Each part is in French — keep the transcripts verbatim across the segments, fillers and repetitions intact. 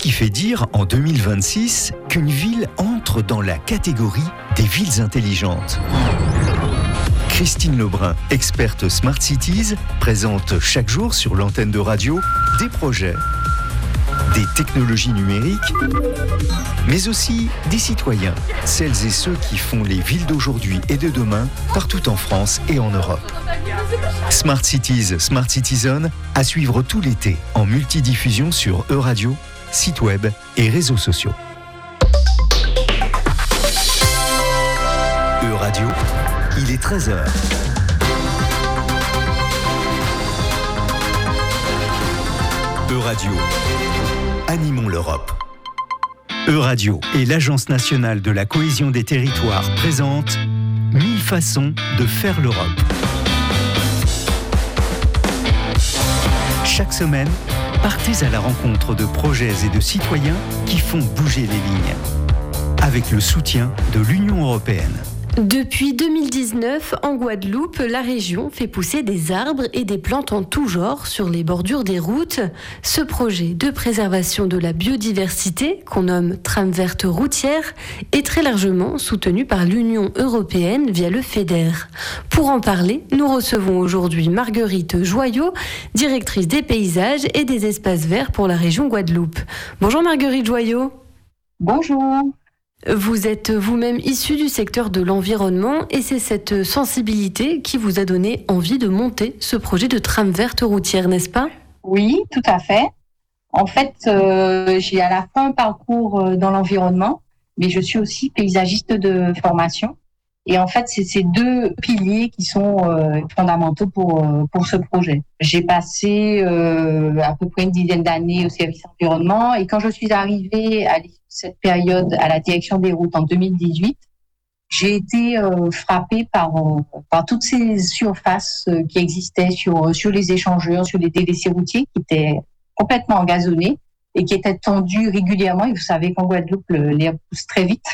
qui fait dire en deux mille vingt-six qu'une ville entre dans la catégorie des villes intelligentes. Christine Lebrun, experte Smart Cities, présente chaque jour sur l'antenne de radio des projets, des technologies numériques, mais aussi des citoyens, celles et ceux qui font les villes d'aujourd'hui et de demain, partout en France et en Europe. Smart Cities, Smart Citizen, à suivre tout l'été en multidiffusion sur Euradio, site web et réseaux sociaux. Euradio, il est treize heures. Euradio, animons l'Europe. Euradio et l'Agence nationale de la cohésion des territoires présentent mille façons de faire l'Europe. Chaque semaine, partez à la rencontre de projets et de citoyens qui font bouger les lignes. Avec le soutien de l'Union européenne. Depuis deux mille dix-neuf, en Guadeloupe, la région fait pousser des arbres et des plantes en tout genre sur les bordures des routes. Ce projet de préservation de la biodiversité, qu'on nomme Trame verte routière, est très largement soutenu par l'Union européenne via le FEDER. Pour en parler, nous recevons aujourd'hui Marguerite Joyot, directrice des paysages et des espaces verts pour la région Guadeloupe. Bonjour Marguerite Joyot. Bonjour. Vous êtes vous-même issue du secteur de l'environnement et c'est cette sensibilité qui vous a donné envie de monter ce projet de trame verte routière, n'est-ce pas ? Oui, tout à fait. En fait, euh, j'ai à la fois un parcours dans l'environnement, mais je suis aussi paysagiste de formation. Et en fait, c'est ces deux piliers qui sont euh, fondamentaux pour euh, pour ce projet. J'ai passé euh, à peu près une dizaine d'années au service environnement et quand je suis arrivée à l'issue de cette période à la direction des routes en deux mille dix-huit, j'ai été euh, frappée par euh, par toutes ces surfaces euh, qui existaient sur sur les échangeurs, sur les D V C routiers qui étaient complètement engazonnés et qui étaient tendus régulièrement. Et vous savez qu'en Guadeloupe, l'herbe pousse très vite.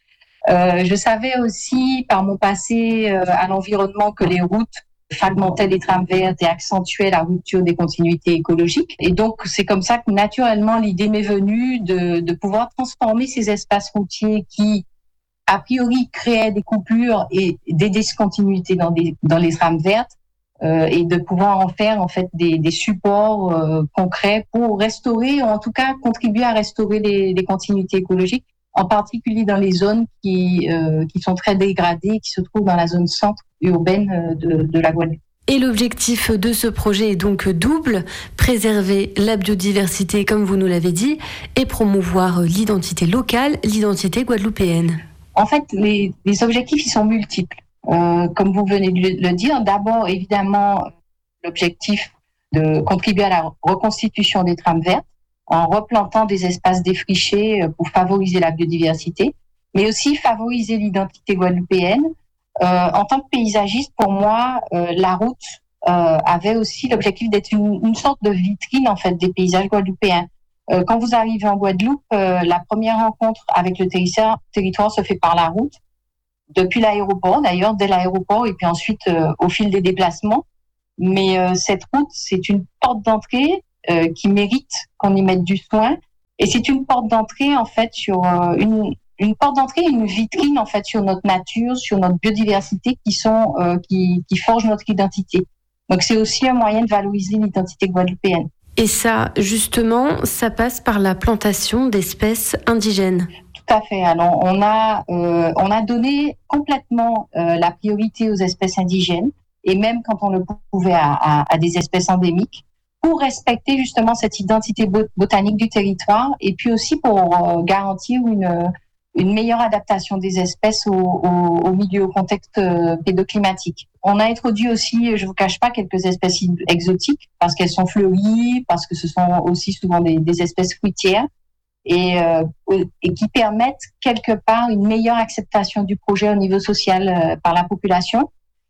Euh, je savais aussi par mon passé euh, à l'environnement que les routes fragmentaient les trames vertes et accentuaient la rupture des continuités écologiques. Et donc, c'est comme ça que naturellement, l'idée m'est venue de, de pouvoir transformer ces espaces routiers qui, a priori, créaient des coupures et des discontinuités dans, des, dans les trames vertes euh, et de pouvoir en faire en fait des, des supports euh, concrets pour restaurer, ou en tout cas contribuer à restaurer les, les continuités écologiques, en particulier dans les zones qui, euh, qui sont très dégradées, qui se trouvent dans la zone centre urbaine de, de la Guadeloupe. Et l'objectif de ce projet est donc double, préserver la biodiversité, comme vous nous l'avez dit, et promouvoir l'identité locale, l'identité guadeloupéenne. En fait, les, les objectifs, ils sont multiples. Euh, comme vous venez de le dire, d'abord, évidemment, l'objectif de contribuer à la reconstitution des trames vertes, en replantant des espaces défrichés pour favoriser la biodiversité, mais aussi favoriser l'identité guadeloupéenne. Euh, en tant que paysagiste, pour moi, euh, la route euh, avait aussi l'objectif d'être une, une sorte de vitrine en fait des paysages guadeloupéens. Euh, quand vous arrivez en Guadeloupe, euh, la première rencontre avec le territoire, territoire se fait par la route, depuis l'aéroport d'ailleurs, dès l'aéroport et puis ensuite euh, au fil des déplacements. Mais euh, cette route, c'est une porte d'entrée Euh, qui mérite qu'on y mette du soin. Et c'est une porte d'entrée, en fait, sur euh, une, une porte d'entrée, une vitrine, en fait, sur notre nature, sur notre biodiversité qui sont, euh, qui, qui forgent notre identité. Donc, c'est aussi un moyen de valoriser l'identité guadeloupéenne. Et ça, justement, ça passe par la plantation d'espèces indigènes. Tout à fait. Alors, on a, euh, on a donné complètement euh, la priorité aux espèces indigènes, et même quand on le pouvait à, à, à des espèces endémiques, pour respecter justement cette identité botanique du territoire et puis aussi pour euh, garantir une, une meilleure adaptation des espèces au, au, au milieu, au contexte euh, pédoclimatique. On a introduit aussi, je vous cache pas, quelques espèces exotiques parce qu'elles sont fleuries, parce que ce sont aussi souvent des, des espèces fruitières et, euh, et qui permettent quelque part une meilleure acceptation du projet au niveau social euh, par la population.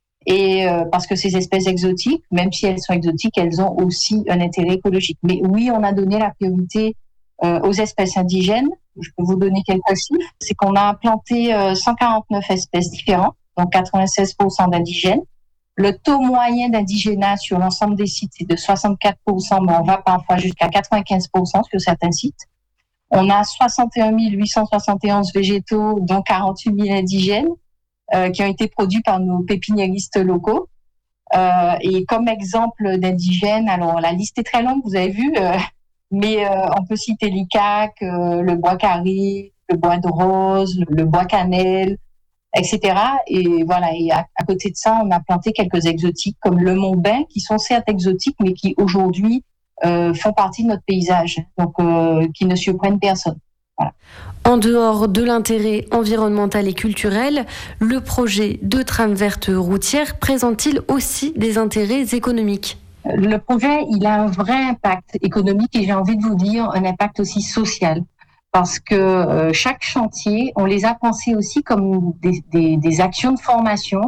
Et euh, parce que ces espèces exotiques, même si elles sont exotiques, elles ont aussi un intérêt écologique. Mais oui, on a donné la priorité euh, aux espèces indigènes. Je peux vous donner quelques chiffres. C'est qu'on a planté euh, cent quarante-neuf espèces différentes, donc quatre-vingt-seize pour cent d'indigènes. Le taux moyen d'indigénat sur l'ensemble des sites, c'est de soixante-quatre pour cent, mais on va parfois jusqu'à quatre-vingt-quinze pour cent sur certains sites. On a soixante et un mille huit cent soixante et onze végétaux, dont quarante-huit mille indigènes, euh, qui ont été produits par nos pépiniéristes locaux. Euh, et comme exemple d'indigènes, alors la liste est très longue, vous avez vu, euh, mais euh, on peut citer l'icaque, euh, le bois carré, le bois de rose, le bois cannelle, et cetera. Et voilà. Et à, à côté de ça, on a planté quelques exotiques comme le Montbain, qui sont certes exotiques, mais qui aujourd'hui euh, font partie de notre paysage, donc euh, qui ne surprennent personne. Voilà. En dehors de l'intérêt environnemental et culturel, le projet de trame verte routière présente-t-il aussi des intérêts économiques ? Le projet, il a un vrai impact économique et j'ai envie de vous dire un impact aussi social. Parce que euh, chaque chantier, on les a pensés aussi comme des, des, des actions de formation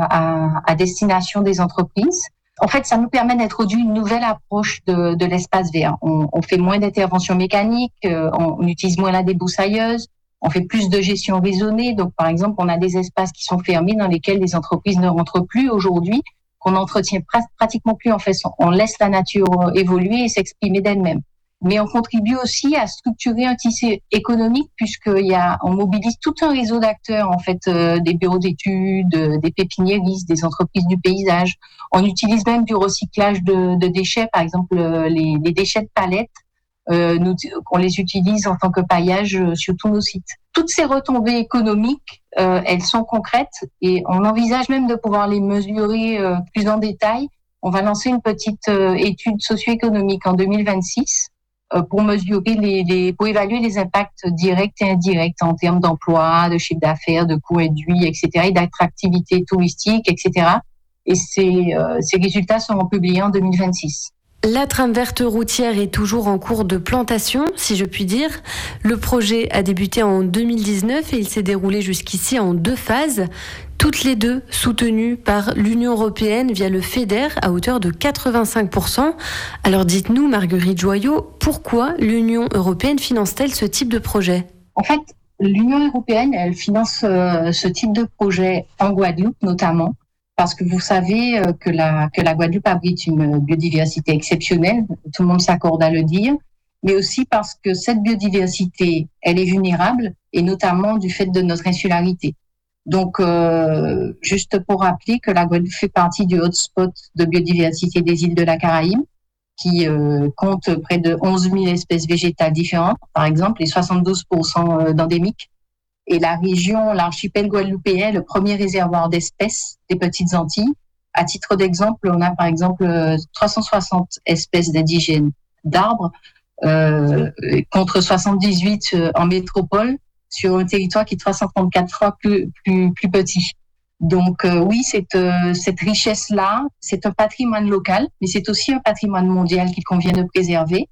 à, à, à destination des entreprises. En fait, ça nous permet d'introduire une nouvelle approche de, de l'espace vert. On, on fait moins d'interventions mécaniques, euh, on, on utilise moins la débroussailleuse, on fait plus de gestion raisonnée. Donc, par exemple, on a des espaces qui sont fermés dans lesquels les entreprises ne rentrent plus aujourd'hui, qu'on n'entretient pr- pratiquement plus. En fait, on laisse la nature évoluer et s'exprimer d'elle-même. Mais on contribue aussi à structurer un tissu économique puisqu'il y a, on mobilise tout un réseau d'acteurs, en fait, euh, des bureaux d'études, euh, des pépiniéristes, des entreprises du paysage. On utilise même du recyclage de, de déchets, par exemple euh, les, les déchets de palettes, euh, nous, on les utilise en tant que paillage sur tous nos sites. Toutes ces retombées économiques, euh, elles sont concrètes et on envisage même de pouvoir les mesurer euh, plus en détail. On va lancer une petite euh, étude socio-économique en deux mille vingt-six. Pour mesurer les, les, pour évaluer les impacts directs et indirects en termes d'emploi, de chiffre d'affaires, de coûts réduits, et cetera, et d'attractivité touristique, et cetera. Et ces, euh, ces résultats seront publiés en deux mille vingt-six. La trame verte routière est toujours en cours de plantation, si je puis dire. Le projet a débuté en deux mille dix-neuf et il s'est déroulé jusqu'ici en deux phases, toutes les deux soutenues par l'Union européenne via le FEDER à hauteur de quatre-vingt-cinq pour cent. Alors dites-nous, Marguerite Joyot, pourquoi l'Union européenne finance-t-elle ce type de projet ? En fait, l'Union européenne, elle finance euh, ce type de projet en Guadeloupe notamment, parce que vous savez que la, que la Guadeloupe abrite une biodiversité exceptionnelle, tout le monde s'accorde à le dire, mais aussi parce que cette biodiversité, elle est vulnérable, et notamment du fait de notre insularité. Donc, euh, juste pour rappeler que la Guadeloupe fait partie du hotspot de biodiversité des îles de la Caraïbe, qui euh, compte près de onze mille espèces végétales différentes, par exemple, et soixante-douze pour cent d'endémiques. Et la région, l'archipel guadeloupéen est le premier réservoir d'espèces des Petites Antilles. À titre d'exemple, on a par exemple trois cent soixante espèces d'indigènes d'arbres euh, contre soixante-dix-huit en métropole sur un territoire qui est trois cent trente-quatre fois plus, plus, plus petit. Donc euh, oui, cette, euh, cette richesse-là, c'est un patrimoine local, mais c'est aussi un patrimoine mondial qu'il convient de préserver.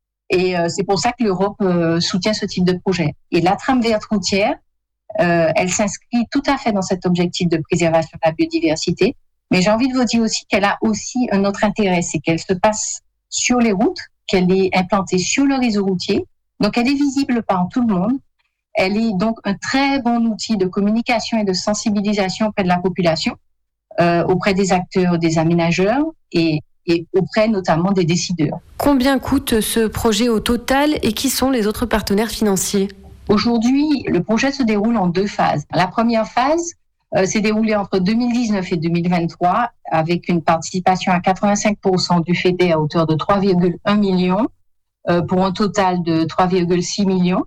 Et euh, c'est pour ça que l'Europe euh, soutient ce type de projet. Et la trame verte routière, euh, elle s'inscrit tout à fait dans cet objectif de préservation de la biodiversité. Mais j'ai envie de vous dire aussi qu'elle a aussi un autre intérêt, c'est qu'elle se passe sur les routes, qu'elle est implantée sur le réseau routier. Donc elle est visible par tout le monde. Elle est donc un très bon outil de communication et de sensibilisation auprès de la population, euh, auprès des acteurs, des aménageurs et et auprès notamment des décideurs. Combien coûte ce projet au total et qui sont les autres partenaires financiers ? Aujourd'hui, le projet se déroule en deux phases. La première phase euh, s'est déroulée entre deux mille dix-neuf et deux mille vingt-trois avec une participation à quatre-vingt-cinq pour cent du FEDER à hauteur de trois virgule un millions euh, pour un total de trois virgule six millions.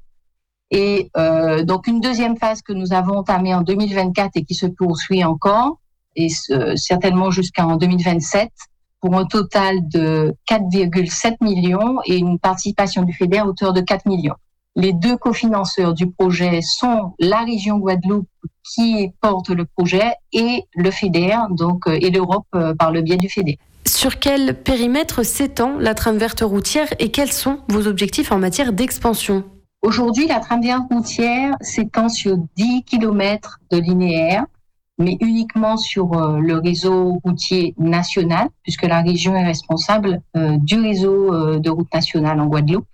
Et euh, donc une deuxième phase que nous avons entamée en deux mille vingt-quatre et qui se poursuit encore, et euh, certainement jusqu'en deux mille vingt-sept, pour un total de quatre virgule sept millions et une participation du FEDER à hauteur de quatre millions. Les deux cofinanceurs du projet sont la région Guadeloupe qui porte le projet et le FEDER, donc, et l'Europe par le biais du FEDER. Sur quel périmètre s'étend la trame verte routière et quels sont vos objectifs en matière d'expansion ? Aujourd'hui, la trame verte routière s'étend sur dix kilomètres de linéaire, mais uniquement sur euh, le réseau routier national, puisque la région est responsable euh, du réseau euh, de route nationale en Guadeloupe,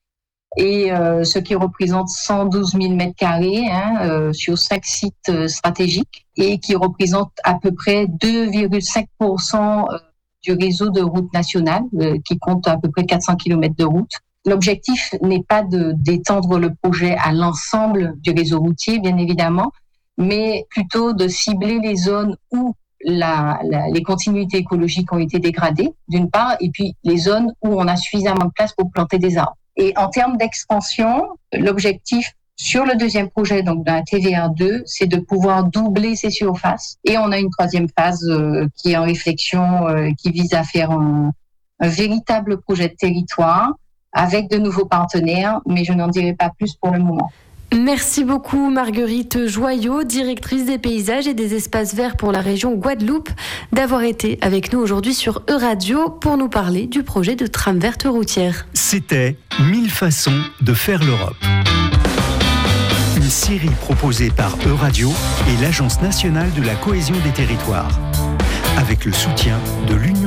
et euh, ce qui représente cent douze mille mètres carrés hein, euh, sur cinq sites euh, stratégiques, et qui représente à peu près deux virgule cinq pour cent du réseau de route nationale, euh, qui compte à peu près quatre cents kilomètres de route. L'objectif n'est pas de, d'étendre le projet à l'ensemble du réseau routier, bien évidemment, mais plutôt de cibler les zones où la, la, les continuités écologiques ont été dégradées, d'une part, et puis les zones où on a suffisamment de place pour planter des arbres. Et en termes d'expansion, l'objectif sur le deuxième projet, donc dans la T V R deux, c'est de pouvoir doubler ces surfaces. Et on a une troisième phase euh, qui est en réflexion, euh, qui vise à faire un, un véritable projet de territoire avec de nouveaux partenaires, mais je n'en dirai pas plus pour le moment. Merci beaucoup Marguerite Joyot, directrice des paysages et des espaces verts pour la région Guadeloupe, d'avoir été avec nous aujourd'hui sur Euradio pour nous parler du projet de trame verte routière. C'était mille façons de faire l'Europe. Une série proposée par Euradio et l'Agence nationale de la cohésion des territoires, avec le soutien de l'Union